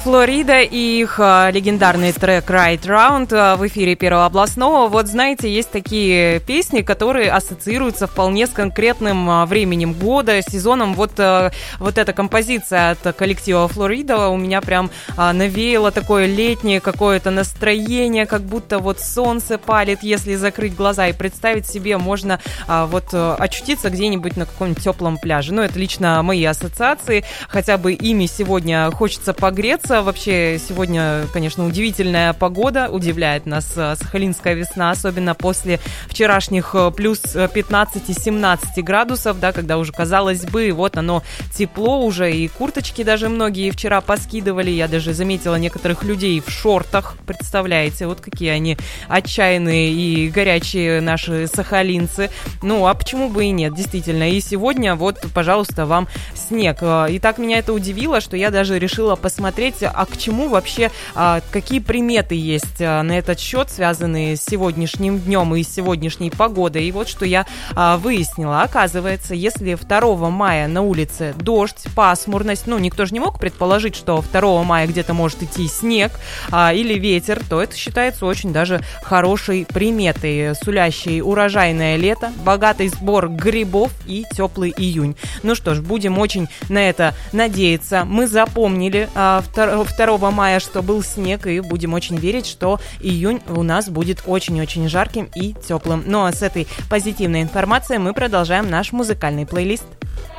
Флорида и их легендарный трек Right Round в эфире Первого областного. Вот знаете, есть такие песни, которые ассоциируются вполне с конкретным временем года, сезоном. Вот эта композиция от коллектива Флорида у меня прям навеяла такое летнее какое-то настроение, как будто вот солнце палит, если закрыть глаза и представить себе, можно очутиться где-нибудь на каком-нибудь теплом пляже. Ну, это лично мои ассоциации, хотя бы ими сегодня хочется погреться. Вообще сегодня, конечно, удивительная погода, удивляет нас сахалинская весна, особенно после вчерашних плюс 15-17 градусов, да, когда уже, казалось бы, вот оно тепло уже, и курточки даже многие вчера поскидывали, я даже заметила некоторых людей в шортах, представляете, вот какие они отчаянные и горячие наши сахалинцы, ну, а почему бы и нет, действительно, и сегодня вот, пожалуйста, вам снег, и так меня это удивило, что я даже решила посмотреть, а к чему вообще, какие приметы есть на этот счет, связанные с сегодняшним днем и сегодняшней погодой. И вот что я выяснила. Оказывается, если 2 мая на улице дождь, пасмурность, ну, никто же не мог предположить, что 2 мая где-то может идти снег или ветер, то это считается очень даже хорошей приметой, сулящей урожайное лето, богатый сбор грибов и теплый июнь. Ну что ж, будем очень на это надеяться. Мы запомнили 2 мая, что был снег, и будем очень верить, что июнь у нас будет очень-очень жарким и теплым. Ну а с этой позитивной информацией мы продолжаем наш музыкальный плейлист.